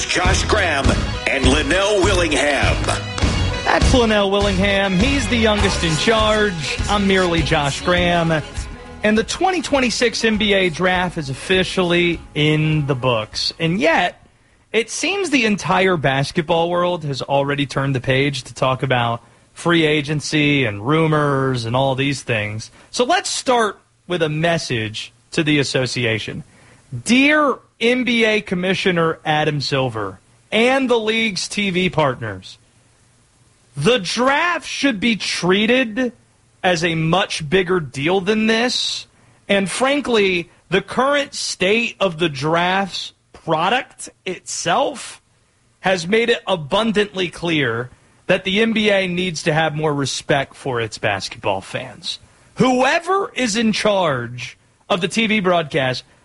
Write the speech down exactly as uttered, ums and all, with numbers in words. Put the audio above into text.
Josh Graham and Linnell Willingham. That's Linnell Willingham. He's the youngest in charge. I'm merely Josh Graham. And the twenty twenty-six N B A draft is officially in the books. And yet, it seems the entire basketball world has already turned the page to talk about free agency and rumors and all these things. So let's start with a message to the association. Dear N B A Commissioner Adam Silver and the league's T V partners, the draft should be treated as a much bigger deal than this. And frankly, the current state of the draft's product itself has made it abundantly clear that the N B A needs to have more respect for its basketball fans. Whoever is in charge of the T V broadcast